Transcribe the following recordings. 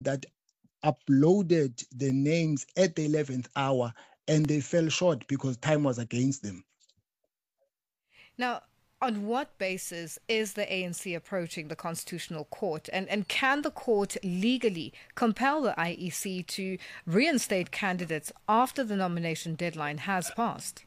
that uploaded the names at the 11th hour, and they fell short because time was against them. Now, on what basis is the ANC approaching the Constitutional Court? And can the court legally compel the IEC to reinstate candidates after the nomination deadline has passed?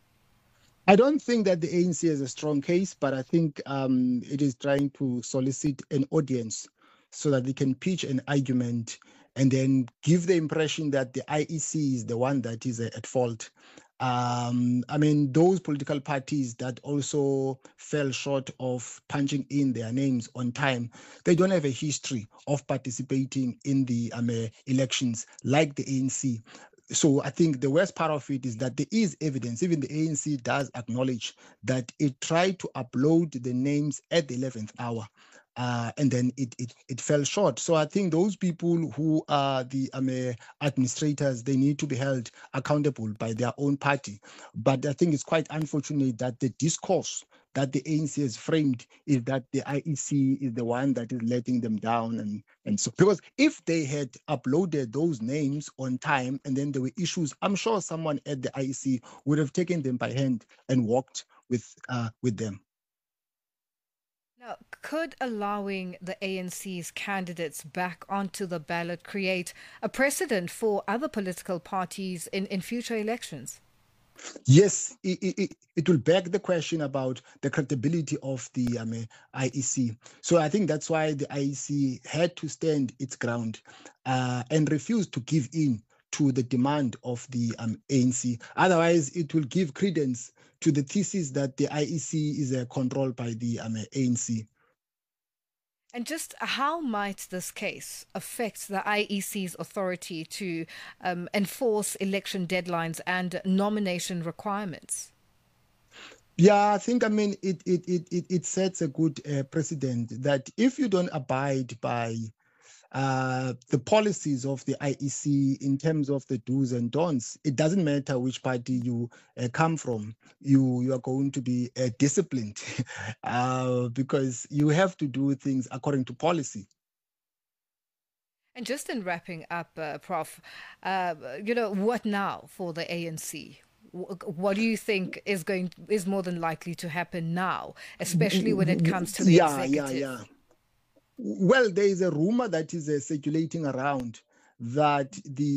I don't think that the ANC has a strong case, but I think it is trying to solicit an audience so that they can pitch an argument and then give the impression that the IEC is the one that is at fault. I mean, those political parties that also fell short of punching in their names on time, they don't have a history of participating in the elections like the ANC. So I think the worst part of it is that there is evidence. Even the ANC does acknowledge that it tried to upload the names at the 11th hour. And then it fell short. So I think those people who are the administrators, they need to be held accountable by their own party. But I think it's quite unfortunate that the discourse that the ANC has framed is that the IEC is the one that is letting them down. And so, because if they had uploaded those names on time and then there were issues, I'm sure someone at the IEC would have taken them by hand and walked with them. Now, could allowing the ANC's candidates back onto the ballot create a precedent for other political parties in future elections? Yes, it will beg the question about the credibility of the IEC. So I think that's why the IEC had to stand its ground and refuse to give in to the demand of the ANC. Otherwise, it will give credence to the thesis that the IEC is controlled by the ANC. And just how might this case affect the IEC's authority to enforce election deadlines and nomination requirements? Yeah, I think, it sets a good precedent that if you don't abide by the policies of the IEC in terms of the do's and don'ts, it doesn't matter which party you come from, you are going to be disciplined because you have to do things according to policy. And just in wrapping up, Prof, what now for the ANC? What do you think is more than likely to happen now, especially when it comes to the executive? Well, there is a rumor that is circulating around that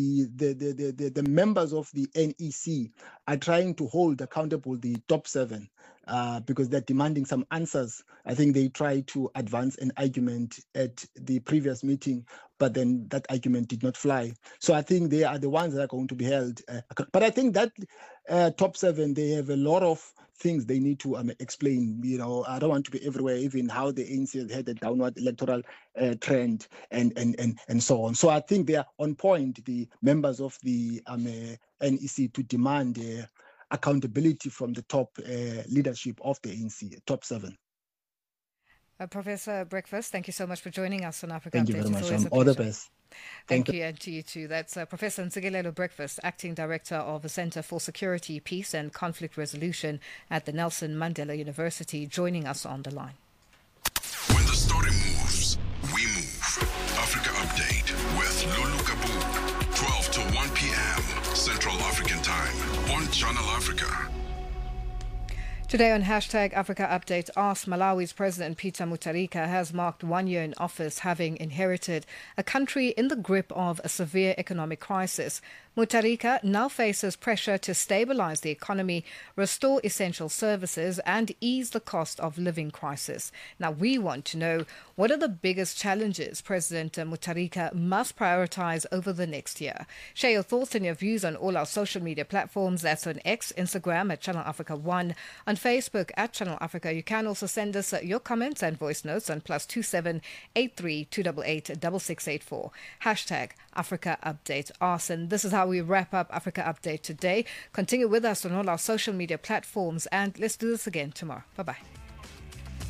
the members of the NEC are trying to hold accountable the top 7 because they're demanding some answers. I think they tried to advance an argument at the previous meeting, but then that argument did not fly. So I think they are the ones that are going to be held. But I think that top 7, they have a lot of things they need to explain. I don't want to be everywhere, even how the ANC has had a downward electoral trend and so on. So I think they are on point, the members of the NEC, to demand accountability from the top leadership of the ANC, top 7. Professor Breakfast, thank you so much for joining us on Africa Thank Update. you very much. All the best. Thank you, and to you too. That's Professor Ntsikelelo Breakfast, Acting Director of the Center for Security, Peace and Conflict Resolution at the Nelson Mandela University, joining us on the line. When the story moves, we move. Africa Update with Lulu Kabu, 12 to 1 p.m. Central African Time on Channel Africa. Today on Hashtag Africa Update, Ask Malawi's President Peter Mutharika has marked 1 year in office, having inherited a country in the grip of a severe economic crisis. Mutharika now faces pressure to stabilize the economy, restore essential services and ease the cost of living crisis. Now, we want to know, what are the biggest challenges President Mutharika must prioritize over the next year? Share your thoughts and your views on all our social media platforms. That's on X, Instagram at Channel Africa 1, on Facebook at Channel Africa. You can also send us your comments and voice notes on +27 83 288 6684. Hashtag Africa Update Arson. This is how we wrap up Africa Update today. Continue with us on all our social media platforms, and let's do this again tomorrow. Bye-bye.